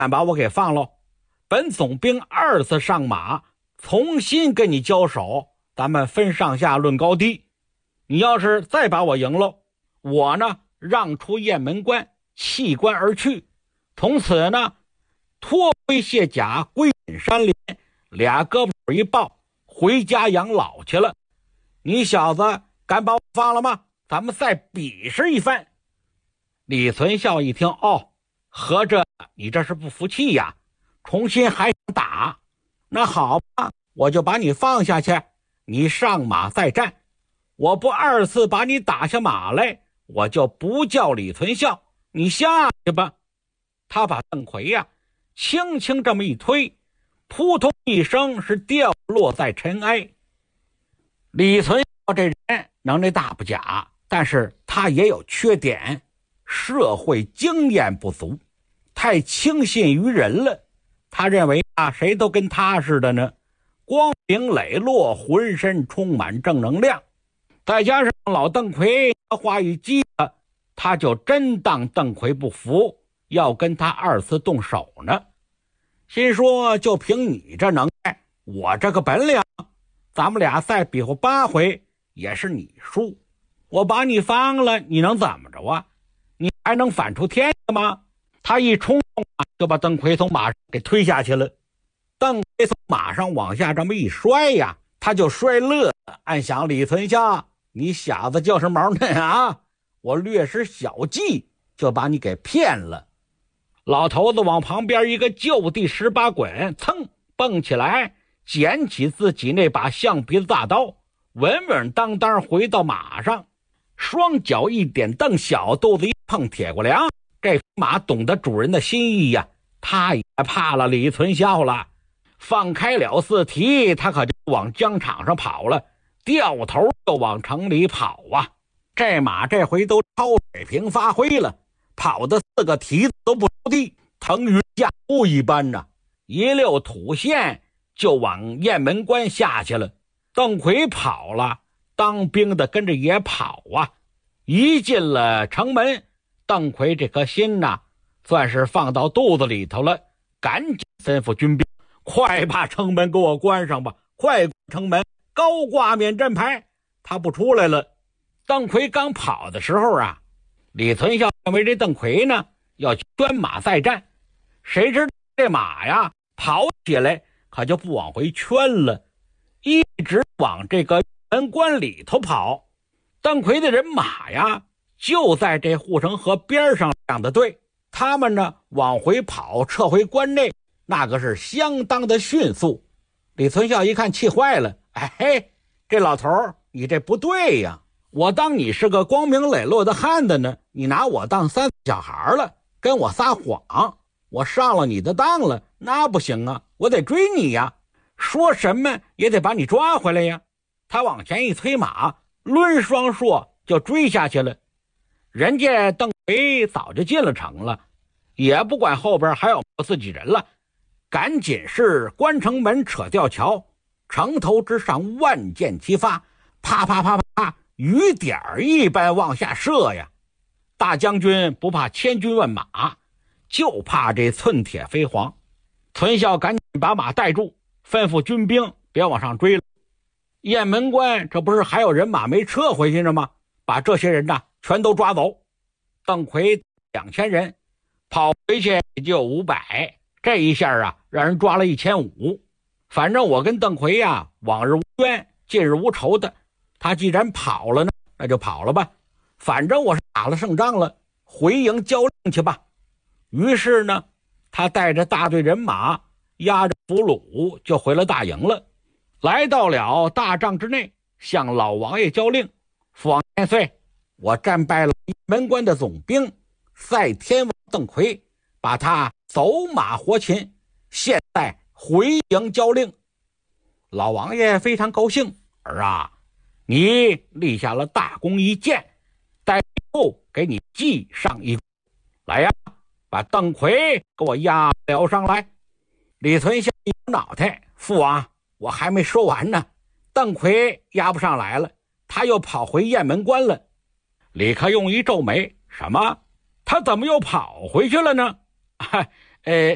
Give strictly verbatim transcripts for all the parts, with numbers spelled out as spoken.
敢把我给放喽，本总兵二次上马，重新跟你交手，咱们分上下论高低。你要是再把我赢喽，我呢让出雁门关，弃关而去，从此呢脱盔卸甲，归隐山林，俩胳膊一抱，回家养老去了。你小子敢把我放了吗？咱们再比试一番。李存孝一听，哦，合着你这是不服气呀，重新还想打？那好吧，我就把你放下去，你上马再战。我不二次把你打下马来，我就不叫李存孝，你下去吧。他把邓奎呀、啊、轻轻这么一推，扑通一声是掉落在尘埃。李存孝这人能力大不假，但是他也有缺点，社会经验不足，太轻信于人了。他认为啊，谁都跟他似的呢，光明磊落，浑身充满正能量。再加上老邓奎话一激了，他就真当邓奎不服，要跟他二次动手呢。心说就凭你这能耐，我这个本领，咱们俩再比划八回也是你输。我把你放了，你能怎么着啊？你还能反出天吗？他一冲动啊，就把邓奎从马上给推下去了。邓奎从马上往下这么一摔呀，他就摔乐了，暗想李存孝，你小子就是毛嫩啊，我略施小计就把你给骗了。老头子往旁边一个就地十八滚，噌蹦起来，捡起自己那把象鼻子大刀，稳稳当当回到马上，双脚一点蹬，小肚子一碰铁骨梁。这马懂得主人的心意呀、啊，他也怕了李存孝了。放开了四蹄，他可就往疆场上跑了，掉头就往城里跑啊。这马这回都超水平发挥了，跑的四个蹄子都不着地，腾云驾雾一般呢、啊，一溜土线就往雁门关下去了。邓奎跑了，当兵的跟着也跑啊。一进了城门，邓奎这颗心呐、啊，算是放到肚子里头了，赶紧吩咐军兵，快把城门给我关上吧，快关城门，高挂免战牌。他不出来了。邓奎刚跑的时候啊，李存孝认为这邓奎呢要圈马再战，谁知道这马呀跑起来可就不往回圈了，一直往这个门关里头跑。邓奎的人马呀就在这护城河边上亮的队，他们呢往回跑，撤回关内，那个是相当的迅速。李存孝一看气坏了，哎嘿，这老头你这不对呀，我当你是个光明磊落的汉子呢，你拿我当三岁小孩了，跟我撒谎，我上了你的当了，那不行啊，我得追你呀，说什么也得把你抓回来呀。他往前一催马，抡双槊就追下去了。人家邓奎早就进了城了，也不管后边还有自己人了，赶紧是关城门，扯吊桥，城头之上万箭齐发，啪啪啪啪，雨点一般往下射呀。大将军不怕千军万马，就怕这寸铁飞黄。存孝赶紧把马带住，吩咐军兵别往上追了。雁门关这不是还有人马没撤回去呢吗？把这些人呐全都抓走。邓奎两千人跑回去也就五百，这一下啊让人抓了一千五。反正我跟邓奎呀、啊、往日无冤，近日无仇的，他既然跑了呢，那就跑了吧，反正我是打了胜仗了，回营交令去吧。于是呢，他带着大队人马，押着俘虏就回了大营了。来到了大帐之内，向老王爷交令：父王千岁，我战败了雁门关的总兵赛天王邓奎，把他走马活擒，现在回营交令。老王爷非常高兴，儿啊，你立下了大功一件，待以后给你记上一功。来呀，把邓奎给我押了上来。李存孝一摇脑袋：父王，我还没说完呢，邓奎押不上来了，他又跑回雁门关了。李克用一皱眉：什么？他怎么又跑回去了呢？呃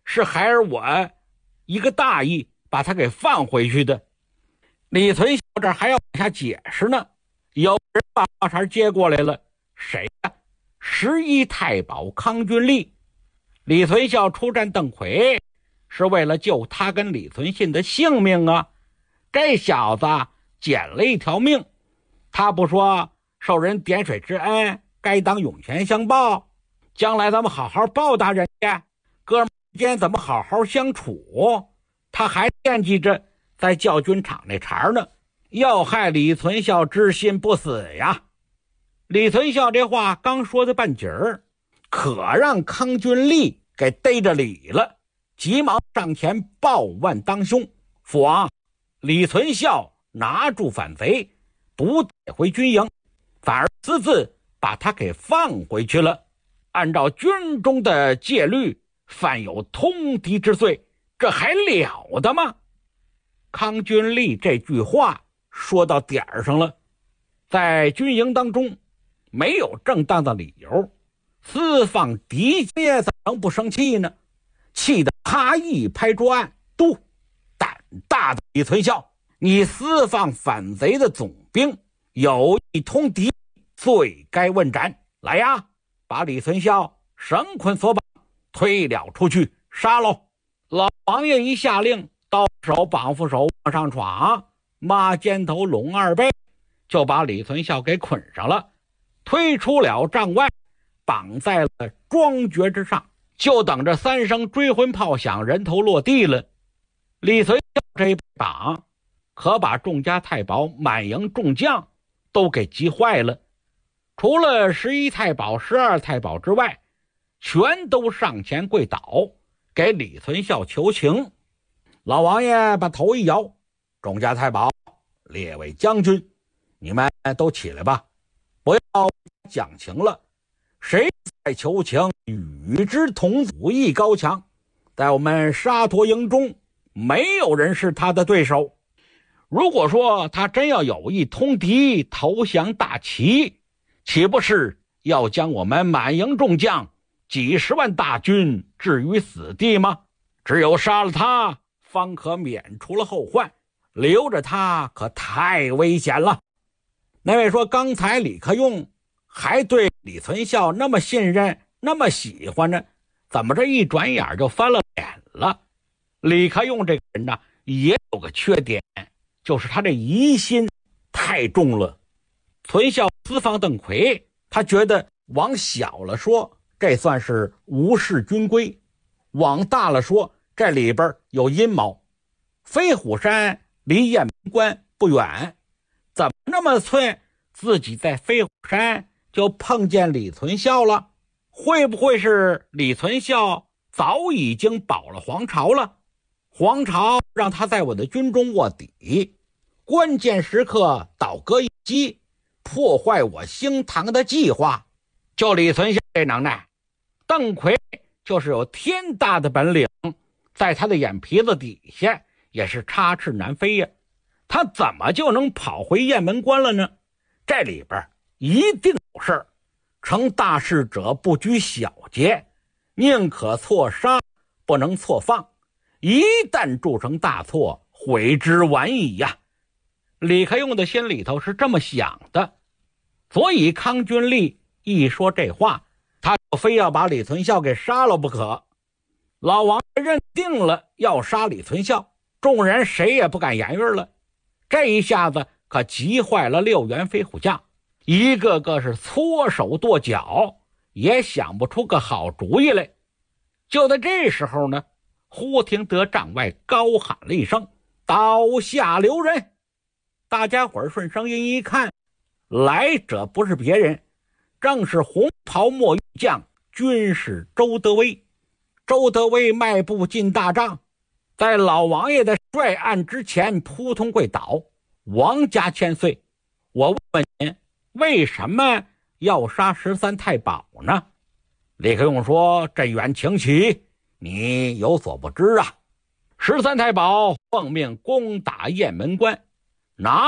是孩儿我一个大意把他给放回去的。李存孝这还要往下解释呢，有人把话茬接过来了，谁呀、啊？十一太保康君立。李存孝出战邓奎是为了救他跟李存信的性命啊，这小子捡了一条命，他不说受人点水之恩该当涌泉相报，将来咱们好好报答人家，哥们之间怎么好好相处，他还惦记着在教军场那茬呢，要害李存孝之心不死呀。李存孝这话刚说的半截儿，可让康君立给逮着理了，急忙上前报万当兄，父王，李存孝拿住反贼，不带回军营，反而私自把他给放回去了。按照军中的戒律，犯有通敌之罪，这还了得吗？康君立这句话说到点儿上了，在军营当中没有正当的理由，私放敌兵怎能不生气呢？气得他一拍桌案，嘟，胆大的李存孝，你私放反贼的总兵，有意通敌，罪该问斩。来呀，把李存孝绳捆索绑，推了出去，杀喽！老王爷一下令，刀手绑缚手往上闯，马肩头拢二背，就把李存孝给捆上了，推出了帐外，绑在了庄橛之上，就等着三声追魂炮响，人头落地了。李存孝这一绑，可把众家太保满营众将都给急坏了，除了十一太保、十二太保之外，全都上前跪倒，给李存孝求情。老王爷把头一摇，众家太保、列位将军，你们都起来吧，不要讲情了，谁在求情与之同武艺高强，在我们沙陀营中没有人是他的对手。如果说他真要有意通敌，投降大齐，岂不是要将我们满营众将几十万大军置于死地吗？只有杀了他，方可免除了后患，留着他可太危险了。那位说，刚才李克用还对李存孝那么信任，那么喜欢呢，怎么这一转眼就翻了脸了？李克用这个人呢，也有个缺点，就是他这疑心太重了。存孝私放邓奎，他觉得往小了说，这算是无视军规，往大了说，这里边有阴谋。飞虎山离雁门关不远，怎么那么寸自己在飞虎山就碰见李存孝了？会不会是李存孝早已经保了黄巢了？黄巢让他在我的军中卧底，关键时刻倒戈一击，破坏我兴唐的计划。就李存孝这能耐，邓奎就是有天大的本领，在他的眼皮子底下也是插翅难飞呀，他怎么就能跑回雁门关了呢？这里边一定有事儿。成大事者不拘小节，宁可错杀不能错放，一旦铸成大错，悔之晚矣呀。李克用的心里头是这么想的，所以康君立一说这话，他就非要把李存孝给杀了不可。老王认定了要杀李存孝，众人谁也不敢言语了。这一下子可急坏了六员飞虎将，一个个是搓手跺脚，也想不出个好主意来。就在这时候呢，忽听得帐外高喊了一声：“刀下留人！”大家伙儿顺声音一看，来者不是别人，正是红袍墨玉将军士周德威。周德威迈步进大帐，在老王爷的帅案之前扑通跪倒：“王家千岁，我问您，为什么要杀十三太保呢？”李克用说：“朕远请起，你有所不知啊，十三太保奉命攻打雁门关，拿